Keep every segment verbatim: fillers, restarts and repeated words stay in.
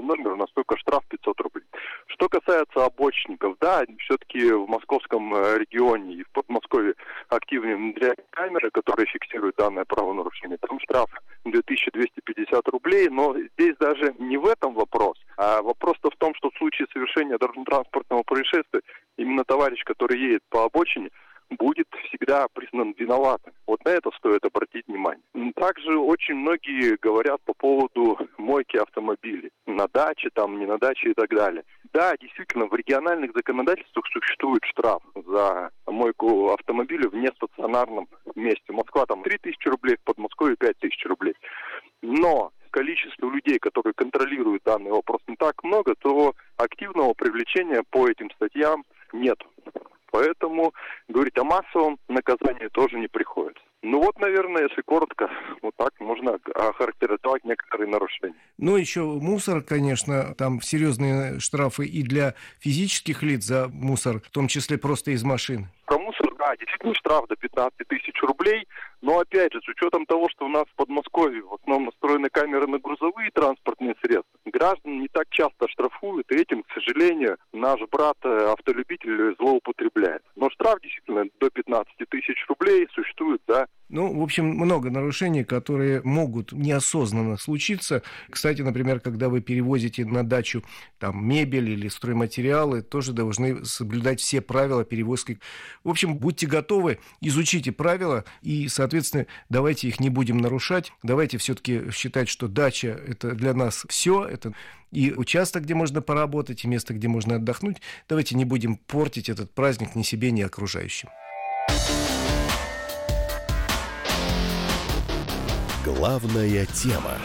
транспортный номер, настолько штраф пятьсот рублей. Что касается обочинников, да, все-таки в московском регионе и в Подмосковье активнее внедряют камеры, которые фиксируют данное правонарушение. Там штраф две тысячи двести пятьдесят рублей, но здесь даже не в этом вопрос, а вопрос-то в том, что в случае совершения дорожно-транспортного происшествия именно товарищ, который едет по обочине, будет всегда признан виноватым. Вот на это стоит обратить внимание. Также очень многие говорят по поводу мойки автомобилей. На даче, там, не на даче и так далее. Да, действительно, в региональных законодательствах существует штраф за мойку автомобиля в нестационарном месте. Москва там три тысячи рублей, в Подмосковье пять тысяч рублей. Но количество людей, которые контролируют данный вопрос, не так много, то активного привлечения по этим статьям нет. Поэтому говорить о массовом наказании тоже не приходится. Ну вот, наверное, если коротко, вот так можно охарактеризовать некоторые нарушения. Ну, еще мусор, конечно, там серьезные штрафы и для физических лиц за мусор, в том числе просто из машин. Про мусор, да, действительно штраф до пятнадцать тысяч рублей, но опять же, с учетом того, что у нас в Подмосковье в основном настроены камеры на грузовые транспортные средства, граждан не так часто штрафуют, и этим, к сожалению, наш брат-автолюбитель злоупотребляет. Но штраф действительно до пятнадцать тысяч рублей существует, да. Ну, в общем, много нарушений, которые могут неосознанно случиться. Кстати, например, когда вы перевозите на дачу там мебель или стройматериалы, тоже должны соблюдать все правила перевозки. В общем, будьте готовы, изучите правила и, соответственно, давайте их не будем нарушать. Давайте все-таки считать, что дача – это для нас все, это и участок, где можно поработать, и место, где можно отдохнуть. Давайте не будем портить этот праздник ни себе, ни окружающим. Главная тема.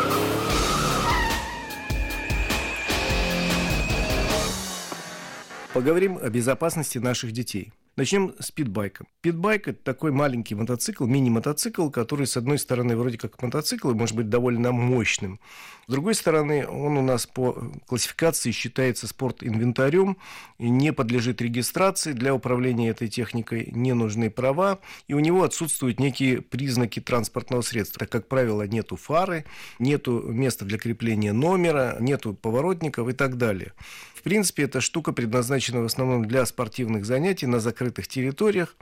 Поговорим о безопасности наших детей. Начнем с питбайка. Питбайк – это такой маленький мотоцикл, мини-мотоцикл, который, с одной стороны, вроде как мотоцикл, и может быть довольно мощным. С другой стороны, он у нас по классификации считается спортинвентарем, и не подлежит регистрации. Для управления этой техникой не нужны права, и у него отсутствуют некие признаки транспортного средства. Так, как правило, нету фары, нету места для крепления номера, нету поворотников и так далее. В принципе, эта штука предназначена в основном для спортивных занятий на закрытых территориях,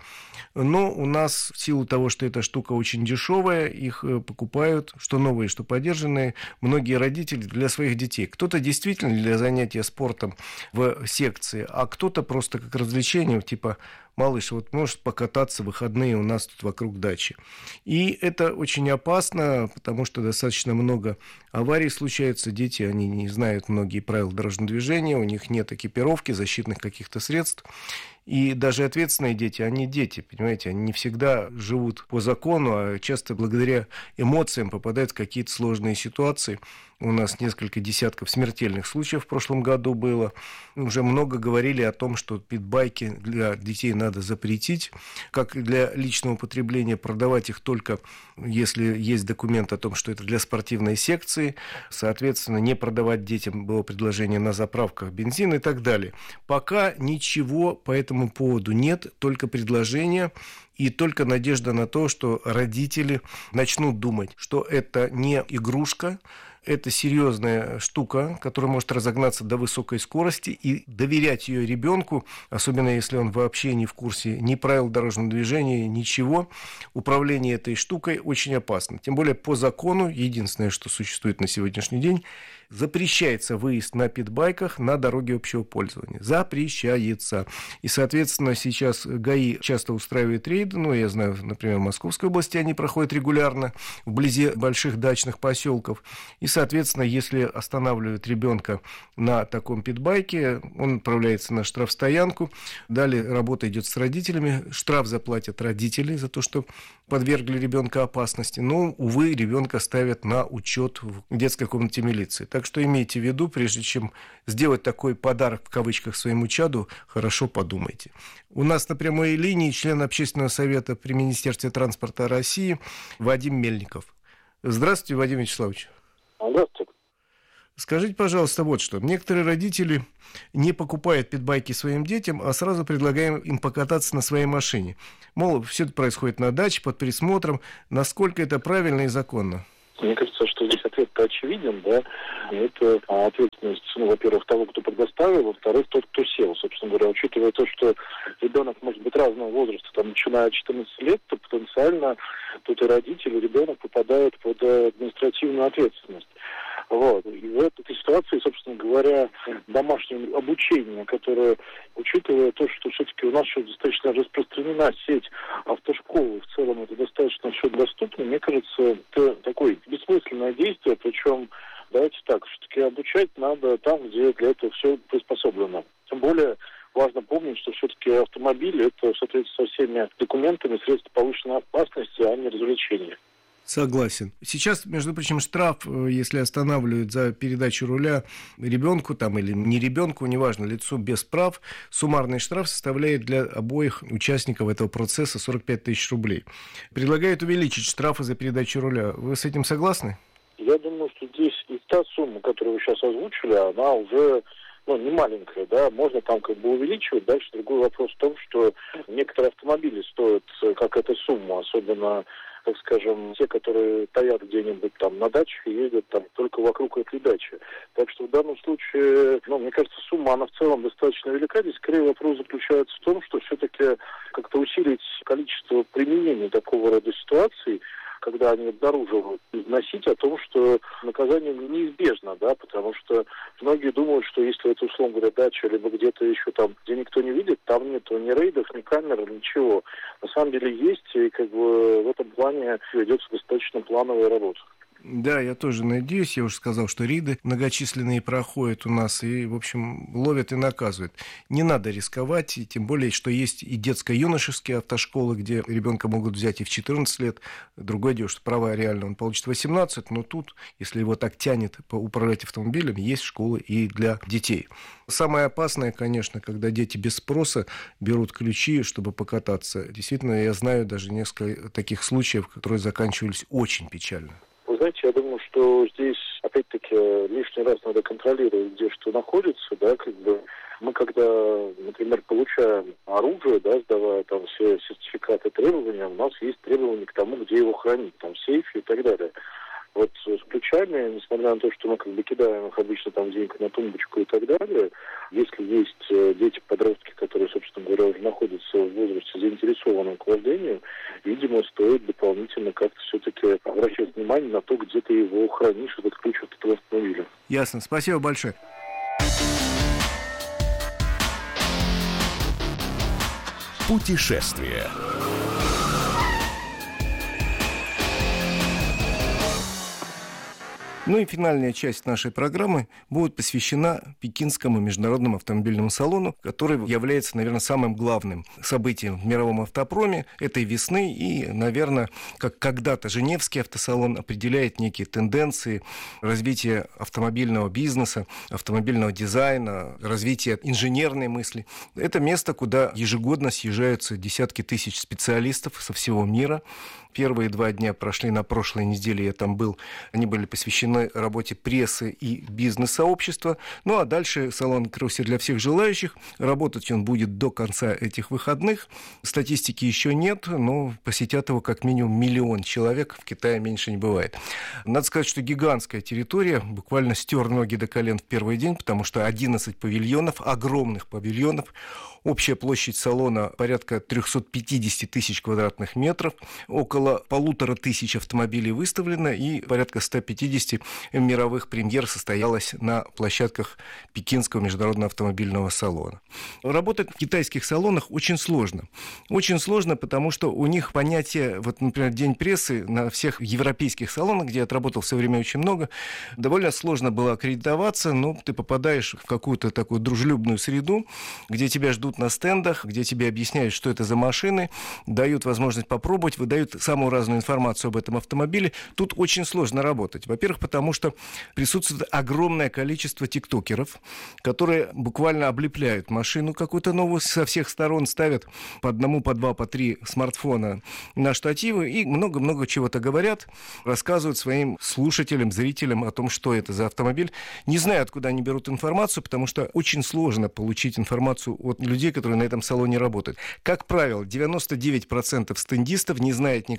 но у нас в силу того, что эта штука очень дешевая, их покупают, что новые, что подержанные, многие родители для своих детей. Кто-то действительно для занятия спортом в секции, а кто-то просто как развлечение, типа: малыш, вот можешь покататься в выходные у нас тут вокруг дачи. И это очень опасно, потому что достаточно много аварий случается. Дети, они не знают многие правила дорожного движения, у них нет экипировки, защитных каких-то средств. И даже ответственные дети, они дети, понимаете, они не всегда живут по закону, а часто благодаря эмоциям попадают в какие-то сложные ситуации. У нас несколько десятков смертельных случаев в прошлом году было. Уже много говорили о том, что питбайки для детей надо запретить, как и для личного потребления, продавать их только если есть документ о том, что это для спортивной секции. Соответственно, не продавать детям было предложение на заправках бензина и так далее. Пока ничего по этому поводу нет, только предложение и только надежда на то, что родители начнут думать, что это не игрушка, это серьезная штука, которая может разогнаться до высокой скорости, и доверять ее ребенку, особенно если он вообще не в курсе ни правил дорожного движения, ничего, управление этой штукой очень опасно. Тем более по закону, единственное, что существует на сегодняшний день, запрещается выезд на питбайках на дороге общего пользования. Запрещается. И, соответственно, сейчас ГАИ часто устраивает рейды. Ну, я знаю, например, в Московской области они проходят регулярно, вблизи больших дачных поселков. И, соответственно, если останавливают ребенка на таком питбайке, он отправляется на штрафстоянку. Далее работа идет с родителями. Штраф заплатят родители за то, что подвергли ребенка опасности. Но, увы, ребенка ставят на учет в детской комнате милиции. Так что имейте в виду, прежде чем сделать такой подарок в кавычках своему чаду, хорошо подумайте. У нас на прямой линии член общественного совета при Министерстве транспорта России Вадим Мельников. Здравствуйте, Вадим Вячеславович. Здравствуйте. Скажите, пожалуйста, вот что. Некоторые родители не покупают питбайки своим детям, а сразу предлагаем им покататься на своей машине. Мол, все это происходит на даче, под присмотром. Насколько это правильно и законно? Мне кажется, что здесь ответ это очевиден, да, это ответственность, ну, во-первых, того, кто предоставил, во-вторых, тот, кто сел. Собственно говоря, учитывая то, что ребенок может быть разного возраста, там, начиная от четырнадцати лет, то потенциально тут и родители, и ребенок попадают под административную ответственность. Вот. И в этой ситуации, собственно говоря, домашнее обучение, которое, учитывая то, что все-таки у нас сейчас достаточно распространена сеть автошкол, в целом это достаточно все доступно, мне кажется, это такое бессмысленное действие, причем, давайте так, все-таки обучать надо там, где для этого все приспособлено. Тем более, важно помнить, что все-таки автомобиль – это в соответствии со всеми документами средства повышенной опасности, а не развлечения. Согласен. Сейчас, между прочим, штраф, если останавливают за передачу руля ребенку там, или не ребенку, неважно, лицу без прав, суммарный штраф составляет для обоих участников этого процесса сорок пять тысяч рублей. Предлагают увеличить штрафы за передачу руля. Вы с этим согласны? Я думаю, что здесь и та сумма, которую вы сейчас озвучили, она уже ну, не маленькая, да, можно там как бы увеличивать. Дальше другой вопрос в том, что некоторые автомобили стоят как эта сумма, особенно, так скажем, те, которые стоят где-нибудь там на дачах и ездят там только вокруг этой дачи. Так что в данном случае, ну, мне кажется, сумма, она в целом достаточно велика. Здесь скорее вопрос заключается в том, что все-таки как-то усилить количество применения такого рода ситуаций, когда они обнаруживают, износить о том, что наказание неизбежно, да, потому что многие думают, что если это, условно говоря, дача, либо где-то еще там, где никто не видит, там нету ни рейдов, ни камер, ничего. На самом деле есть, и как бы в этом плане ведется достаточно плановая работа. Да, я тоже надеюсь. Я уже сказал, что рейды многочисленные проходят у нас и, в общем, ловят и наказывают. Не надо рисковать, и тем более, что есть и детско-юношеские автошколы, где ребенка могут взять и в четырнадцать лет. Другое дело, что права реально он получит восемнадцать, но тут, если его так тянет управлять автомобилем, есть школы и для детей. Самое опасное, конечно, когда дети без спроса берут ключи, чтобы покататься. Действительно, я знаю даже несколько таких случаев, которые заканчивались очень печально. Вы знаете, я думаю, что здесь, опять-таки, лишний раз надо контролировать, где что находится, да, как бы мы, когда, например, получаем оружие, да, сдавая там все сертификаты, требования, у нас есть требования к тому, где его хранить, там, в сейфе и так далее. Вот с ключами, несмотря на то, что мы как бы кидаем их обычно там где-нибудь на тумбочку и так далее, если есть дети-подростки, которые, собственно говоря, уже находятся в возрасте заинтересованном к вождению, видимо, стоит дополнительно как-то все-таки обращать внимание на то, где ты его хранишь, этот ключ от этого автомобиля. Ясно. Спасибо большое. Путешествие. Ну и финальная часть нашей программы будет посвящена Пекинскому международному автомобильному салону, который является, наверное, самым главным событием в мировом автопроме этой весны. И, наверное, как когда-то Женевский автосалон определяет некие тенденции развития автомобильного бизнеса, автомобильного дизайна, развития инженерной мысли. Это место, куда ежегодно съезжаются десятки тысяч специалистов со всего мира. Первые два дня прошли на прошлой неделе, я там был, они были посвящены работе прессы и бизнес-сообщества. Ну а дальше салон открылся для всех желающих. Работать он будет до конца этих выходных. Статистики еще нет, но посетят его как минимум миллион человек. В Китае меньше не бывает. Надо сказать, что гигантская территория, буквально стер ноги до колен в первый день, потому что одиннадцать павильонов, огромных павильонов. Общая площадь салона порядка триста пятьдесят тысяч квадратных метров. Около полутора тысяч автомобилей выставлено, и порядка сто пятьдесят мировых премьер состоялось на площадках Пекинского международного автомобильного салона. Работать в китайских салонах очень сложно. Очень сложно, потому что у них понятие, вот, например, День прессы на всех европейских салонах, где я отработал в свое время очень много, довольно сложно было аккредитоваться, но ты попадаешь в какую-то такую дружелюбную среду, где тебя ждут на стендах, где тебе объясняют, что это за машины, дают возможность попробовать, выдают самую разную информацию об этом автомобиле. Тут очень сложно работать. Во-первых, потому что присутствует огромное количество тиктокеров, которые буквально облепляют машину какую-то новую, со всех сторон ставят по одному, по два, по три смартфона на штативы и много-много чего-то говорят, рассказывают своим слушателям, зрителям о том, что это за автомобиль. Не знаю, откуда они берут информацию, потому что очень сложно получить информацию от людей, которые на этом салоне работают. Как правило, девяносто девять процентов стендистов не знают никакого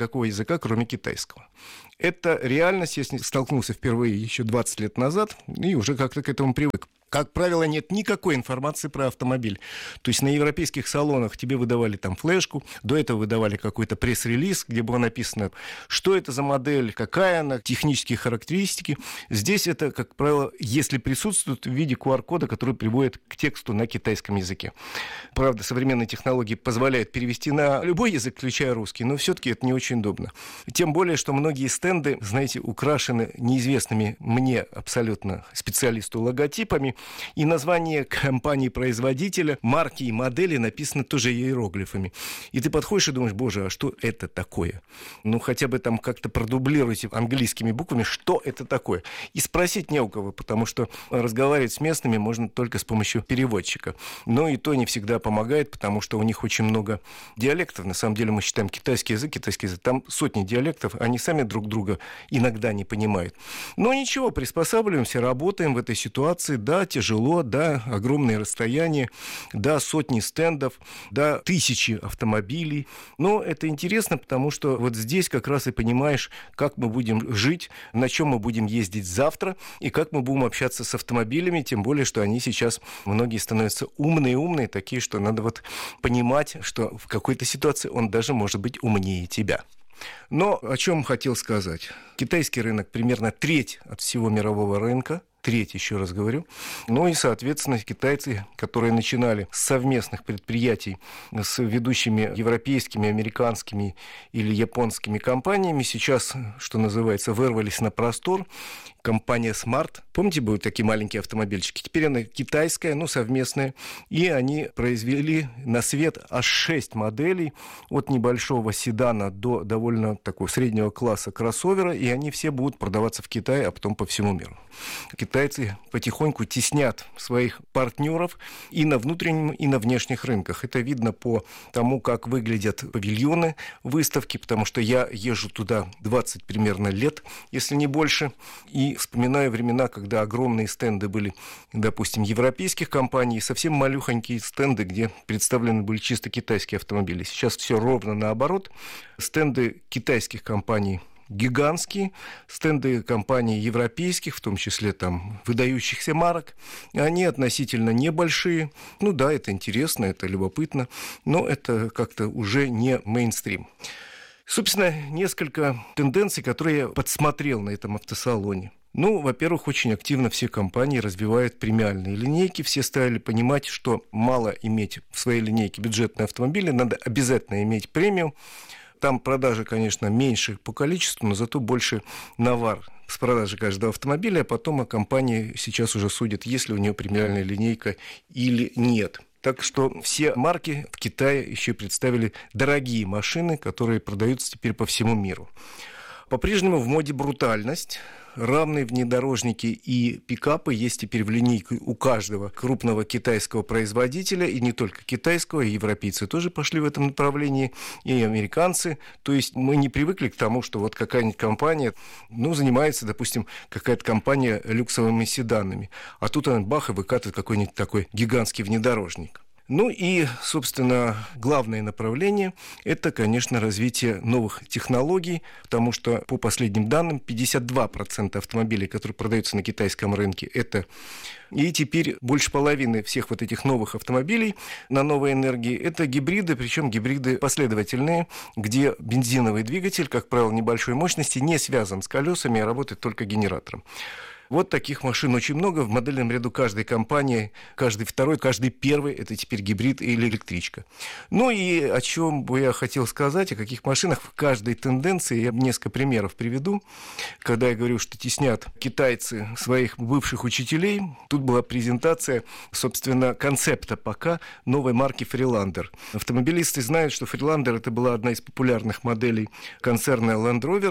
никакого языка, кроме китайского. Это реальность, я с ней столкнулся впервые еще двадцать лет назад, и уже как-то к этому привык. Как правило, нет никакой информации про автомобиль. То есть на европейских салонах тебе выдавали там флешку, до этого выдавали какой-то пресс-релиз, где было написано, что это за модель, какая она, технические характеристики. Здесь это, как правило, если присутствует в виде ку ар-кода, который приводит к тексту на китайском языке. Правда, современные технологии позволяют перевести на любой язык, включая русский, но все-таки это не очень удобно. Тем более, что многие стенды, знаете, украшены неизвестными мне абсолютно специалисту логотипами, и название компании-производителя, марки и модели написано тоже иероглифами. И ты подходишь и думаешь, боже, а что это такое? Ну, хотя бы там как-то продублируйте английскими буквами, что это такое. И спросить не у кого, потому что разговаривать с местными можно только с помощью переводчика. Но и то не всегда помогает, потому что у них очень много диалектов. На самом деле мы считаем китайский язык, китайский язык. Там сотни диалектов, они сами друг друга иногда не понимают. Но ничего, приспосабливаемся, работаем в этой ситуации. Да, тяжело, да, огромные расстояния, да, сотни стендов, да, тысячи автомобилей. Но это интересно, потому что вот здесь как раз и понимаешь, как мы будем жить, на чем мы будем ездить завтра и как мы будем общаться с автомобилями, тем более, что они сейчас, многие становятся умные-умные, такие, что надо вот понимать, что в какой-то ситуации он даже может быть умнее тебя. Но о чем хотел сказать. Китайский рынок примерно треть от всего мирового рынка, треть, еще раз говорю. Ну и, соответственно, китайцы, которые начинали с совместных предприятий с ведущими европейскими, американскими или японскими компаниями, сейчас, что называется, вырвались на простор. Компания Smart, помните, были такие маленькие автомобильчики? Теперь она китайская, ну, совместная. И они произвели на свет аж шесть моделей, от небольшого седана до довольно такого среднего класса кроссовера, и они все будут продаваться в Китае, а потом по всему миру. Китайцы потихоньку теснят своих партнеров и на внутреннем, и на внешних рынках. Это видно по тому, как выглядят павильоны выставки, потому что я езжу туда двадцать примерно лет, если не больше, и вспоминаю времена, когда огромные стенды были, допустим, европейских компаний, и совсем малюхонькие стенды, где представлены были чисто китайские автомобили. Сейчас все ровно наоборот. Стенды китайских компаний гигантские, стенды компаний европейских, в том числе там выдающихся марок, они относительно небольшие. Ну да, это интересно, это любопытно, но это как-то уже не мейнстрим. Собственно, несколько тенденций, которые я подсмотрел на этом автосалоне. Ну, во-первых, очень активно все компании развивают премиальные линейки. Все стали понимать, что мало иметь в своей линейке бюджетные автомобили, надо обязательно иметь премиум. Там продажи, конечно, меньше по количеству, но зато больше навар с продажи каждого автомобиля, а потом о компании сейчас уже судят, есть ли у нее премиальная линейка или нет. Так что все марки в Китае еще представили дорогие машины, которые продаются теперь по всему миру. По-прежнему в моде брутальность. Равные внедорожники и пикапы есть теперь в линейке у каждого крупного китайского производителя, и не только китайского, и европейцы тоже пошли в этом направлении, и американцы. То есть мы не привыкли к тому, что вот какая-нибудь компания, ну, занимается, допустим, какая-то компания люксовыми седанами, а тут она бах и выкатывает какой-нибудь такой гигантский внедорожник. Ну и, собственно, главное направление – это, конечно, развитие новых технологий, потому что, по последним данным, пятьдесят два процента автомобилей, которые продаются на китайском рынке, это… И теперь больше половины всех вот этих новых автомобилей на новой энергии – это гибриды, причем гибриды последовательные, где бензиновый двигатель, как правило, небольшой мощности, не связан с колесами, а работает только генератором. Вот таких машин очень много. В модельном ряду каждой компании, каждый второй, каждый первый – это теперь гибрид или электричка. Ну и о чем бы я хотел сказать, о каких машинах в каждой тенденции. Я несколько примеров приведу. Когда я говорю, что теснят китайцы своих бывших учителей, тут была презентация, собственно, концепта пока новой марки Freelander. Автомобилисты знают, что Freelander – это была одна из популярных моделей концерна Land Rover.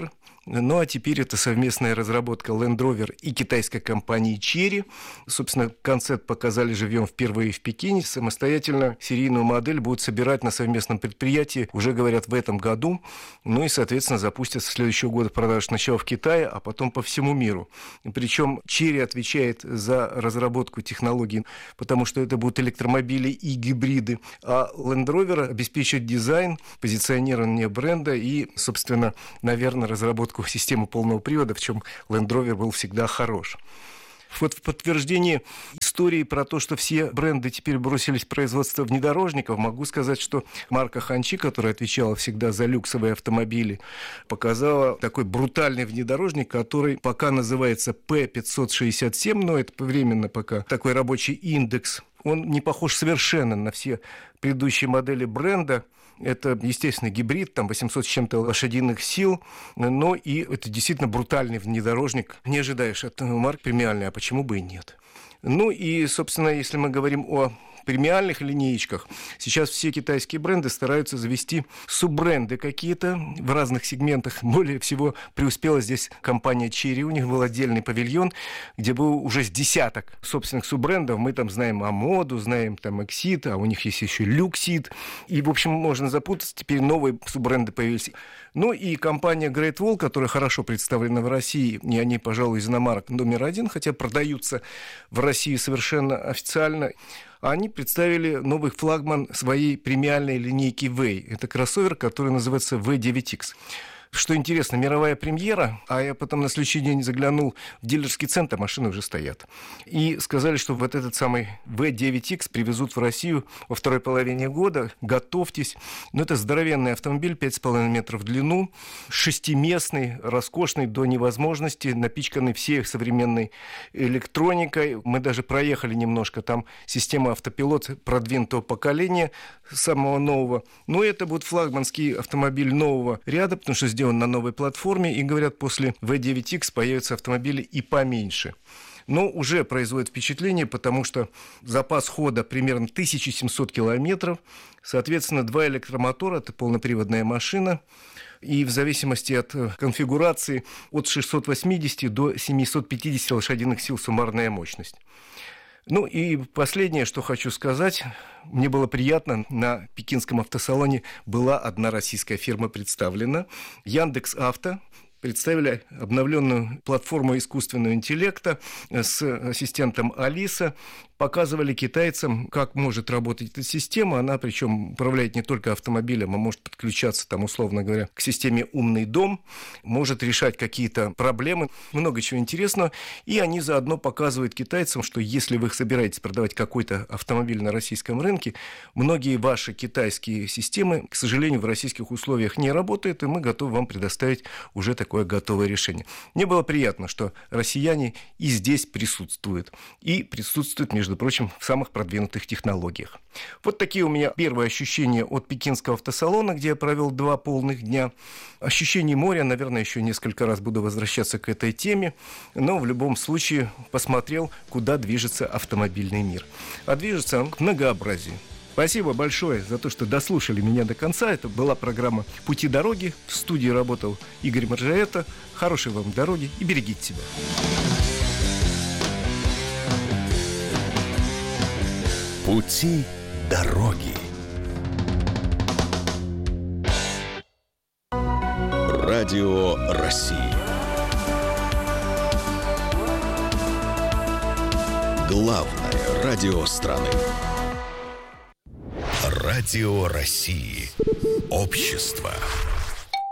Ну, а теперь это совместная разработка Land Rover и китайской компании Chery. Собственно, концепт показали живьем впервые в Пекине. Самостоятельно серийную модель будут собирать на совместном предприятии, уже, говорят, в этом году. Ну и, соответственно, запустят с следующего года продажи сначала в Китае, а потом по всему миру. Причем Chery отвечает за разработку технологий, потому что это будут электромобили и гибриды, а Land Rover обеспечит дизайн, позиционирование бренда и, собственно, наверное, разработку системы полного привода, в чем Land Rover был всегда хорош. Вот в подтверждение истории про то, что все бренды теперь бросились в производство внедорожников, могу сказать, что марка Ханчи, которая отвечала всегда за люксовые автомобили, показала такой брутальный внедорожник, который пока называется пэ пятьсот шестьдесят семь, но это временно пока такой рабочий индекс. Он не похож совершенно на все предыдущие модели бренда. Это, естественно, гибрид, там восемьсот с чем-то лошадиных сил, но и это действительно брутальный внедорожник. Не ожидаешь от марки премиальной, а почему бы и нет? Ну и, собственно, если мы говорим о премиальных линеечках, сейчас все китайские бренды стараются завести суббренды какие-то в разных сегментах. Более всего преуспела здесь компания Chery. У них был отдельный павильон, где был уже с десяток собственных суббрендов. Мы там знаем Амоду, знаем там Exit, а у них есть еще Luxit. И, в общем, можно запутаться. Теперь новые суббренды появились. Ну и компания Great Wall, которая хорошо представлена в России, и они, пожалуй, из иномарок номер один, хотя продаются в России совершенно официально. Они представили новый флагман своей премиальной линейки Way. Это кроссовер, который называется ви девять икс. Что интересно, мировая премьера, а я потом на следующий день заглянул в дилерский центр, машины уже стоят. И сказали, что вот этот самый ви девять икс привезут в Россию во второй половине года. Готовьтесь. Но это здоровенный автомобиль, пять с половиной метров в длину, шестиместный, роскошный до невозможности, напичканный всей современной электроникой. Мы даже проехали немножко, там система автопилот продвинутого поколения, самого нового. Но это будет флагманский автомобиль нового ряда, потому что сделан на новой платформе, и, говорят, после ви девять икс появятся автомобили и поменьше. Но уже производит впечатление, потому что запас хода примерно тысяча семьсот километров, соответственно, два электромотора, это полноприводная машина, и в зависимости от конфигурации от шестисот восьмидесяти до семисот пятидесяти лошадиных сил суммарная мощность. Ну и последнее, что хочу сказать. Мне было приятно, на пекинском автосалоне была одна российская фирма представлена. Яндекс.Авто. Представили обновленную платформу искусственного интеллекта с ассистентом Алиса. Показывали китайцам, как может работать эта система. Она, причем, управляет не только автомобилем, а может подключаться, там, условно говоря, к системе «Умный дом», может решать какие-то проблемы. Много чего интересного. И они заодно показывают китайцам, что если вы собираетесь продавать какой-то автомобиль на российском рынке, многие ваши китайские системы, к сожалению, в российских условиях не работают, и мы готовы вам предоставить уже такое готовое решение. Мне было приятно, что россияне и здесь присутствуют. И присутствуют, между прочим, в самых продвинутых технологиях. Вот такие у меня первые ощущения от пекинского автосалона, где я провел два полных дня. Ощущение моря, наверное, еще несколько раз буду возвращаться к этой теме, но в любом случае посмотрел, куда движется автомобильный мир. А движется он к многообразию. Спасибо большое за то, что дослушали меня до конца. Это была программа «Пути дороги». В студии работал Игорь Маржаэта. Хорошей вам дороги и берегите себя. Пути дороги. Радио России. Главное радио страны. Радио России. Общество.